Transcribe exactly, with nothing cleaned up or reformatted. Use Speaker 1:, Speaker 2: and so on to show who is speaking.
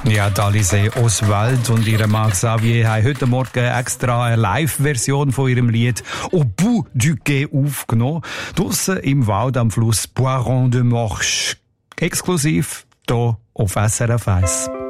Speaker 1: Ja, Alice Oswald und ihre Mann Xavier haben heute Morgen extra eine Live-Version von ihrem Lied «Au bout du quai» aufgenommen. Draussen im Wald am Fluss Boiron de Morche. Exklusiv hier auf S R F eins.